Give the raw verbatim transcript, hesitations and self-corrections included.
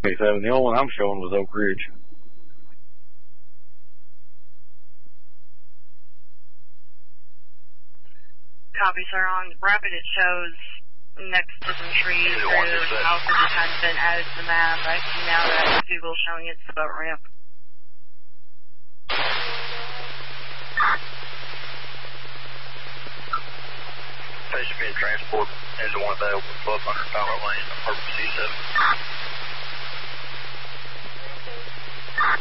The only one I'm showing was Oak Ridge. Copy, sir. On Rapid, it shows next to some trees where there's houses that hadn't been added to the map. I see now that Google's showing it's the boat ramp. Patient being transported into one of the open twelve hundred dollar lane, purpose C seven.